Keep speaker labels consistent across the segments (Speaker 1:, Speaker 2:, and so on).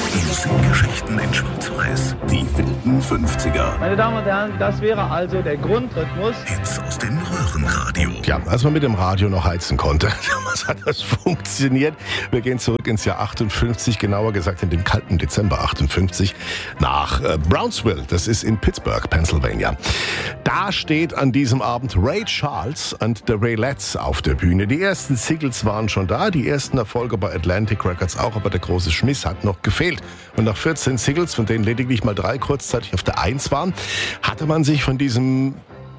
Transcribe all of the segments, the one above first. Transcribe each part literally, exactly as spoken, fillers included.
Speaker 1: Musikgeschichten in Schwarz-Weiß. Die wilden fünfziger.
Speaker 2: Meine Damen und Herren, das wäre also der Grundrhythmus.
Speaker 1: Hits aus dem Röhrenradio.
Speaker 3: Ja, als man mit dem Radio noch heizen konnte, damals hat das funktioniert. Wir gehen zurück ins Jahr achtundfünfzig, genauer gesagt in den kalten Dezember achtundfünfzig, nach äh, Brownsville. Das ist in Pittsburgh, Pennsylvania. Da steht an diesem Abend Ray Charles und The Raylettes auf der Bühne. Die ersten Singles waren schon da, die ersten Erfolge bei Atlantic Records auch, aber der große Schmiss hat noch gefehlt. Und nach vierzehn Singles, von denen lediglich mal drei kurzzeitig auf der Eins waren, hatte man sich von diesem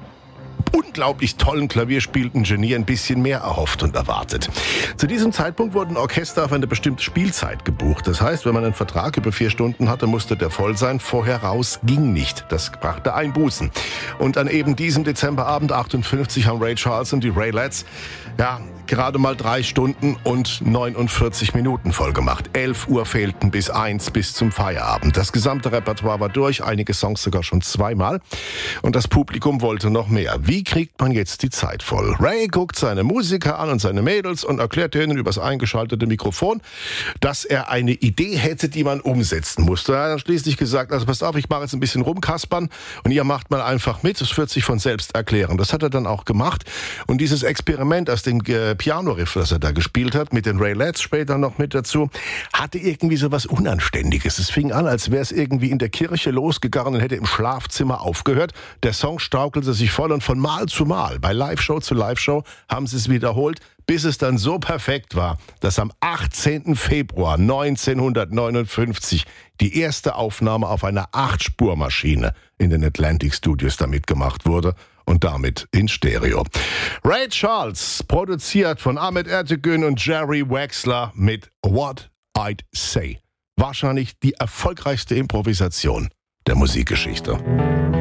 Speaker 3: unglaublich tollen klavierspielenden Genie ein bisschen mehr erhofft und erwartet. Zu diesem Zeitpunkt wurden Orchester auf eine bestimmte Spielzeit gebucht. Das heißt, wenn man einen Vertrag über vier Stunden hatte, musste der voll sein. Vorher raus ging nicht. Das brachte Einbußen. Und an eben diesem Dezemberabend achtundfünfzig haben Ray Charles und die Raylettes ja gerade mal drei Stunden und neunundvierzig Minuten voll gemacht. Elf Uhr fehlten bis eins bis zum Feierabend. Das gesamte Repertoire war durch, einige Songs sogar schon zweimal. Und das Publikum wollte noch mehr. Wie kriegt man jetzt die Zeit voll? Ray guckt seine Musiker an und seine Mädels und erklärt denen übers eingeschaltete Mikrofon, dass er eine Idee hätte, die man umsetzen musste. Er hat dann schließlich gesagt, also passt auf, ich mache jetzt ein bisschen rumkaspern und ihr macht mal einfach mit. Es wird sich von selbst erklären. Das hat er dann auch gemacht. Und dieses Experiment aus dem äh, Piano-Riff, das er da gespielt hat, mit den Raylettes später noch mit dazu, hatte irgendwie so was Unanständiges. Es fing an, als wäre es irgendwie in der Kirche losgegangen und hätte im Schlafzimmer aufgehört. Der Song staukelte sich voll und von Mal zu Mal, bei Live-Show zu Live-Show, haben sie es wiederholt, bis es dann so perfekt war, dass am achtzehnten Februar neunzehnhundertneunundfünfzig die erste Aufnahme auf einer acht-Spur-Maschine in den Atlantic Studios damit gemacht wurde. Und damit in Stereo. Ray Charles, produziert von Ahmet Ertegun und Jerry Wexler mit What I'd Say. Wahrscheinlich die erfolgreichste Improvisation der Musikgeschichte.